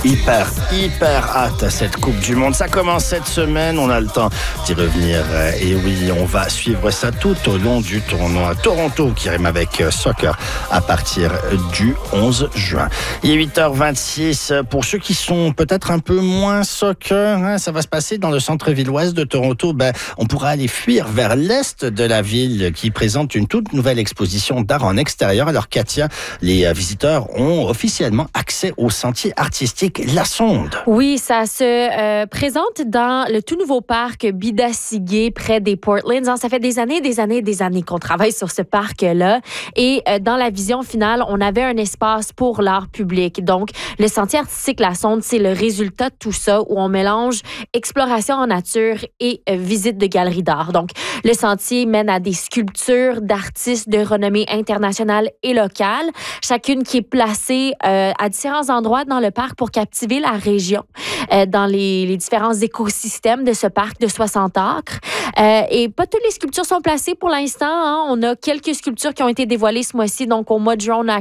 Hyper hâte à cette Coupe du Monde. Ça commence cette semaine, on a le temps d'y revenir. Et oui, on va suivre ça tout au long du tournoi Toronto qui rime avec soccer à partir du 11 juin. Il est 8h26. Pour ceux qui sont peut-être un peu moins soccer, ça va se passer dans le centre-ville ouest de Toronto. On pourra aller fuir vers l'est de la ville qui présente une toute nouvelle exposition d'art en extérieur. Alors Katia, les visiteurs ont officiellement accès au sentier artistique La Sonde. Oui, ça se présente dans le tout nouveau parc Bidassigé près des Portlands. Ça fait des années qu'on travaille sur ce parc-là. Et dans la vision finale, on avait un espace pour l'art public. Donc, le sentier artistique La Sonde, c'est le résultat de tout ça où on mélange exploration en nature et visite de galeries d'art. Donc, le sentier mène à des sculptures d'artistes de renommée internationale et locale, chacune qui est placée à différents endroits dans le parc pour captiver la région dans les différents écosystèmes de ce parc de 60 acres. Et pas toutes les sculptures sont placées pour l'instant. On a quelques sculptures qui ont été dévoilées ce mois-ci. Donc, au mois de juin, on a